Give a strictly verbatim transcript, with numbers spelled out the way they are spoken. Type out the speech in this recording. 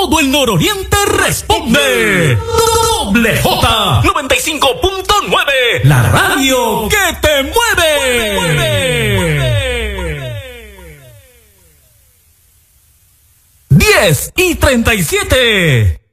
todo el nororiente responde. Doble J noventa y cinco punto nueve, la radio que te mueve. mueve, mueve. diez y treinta y siete.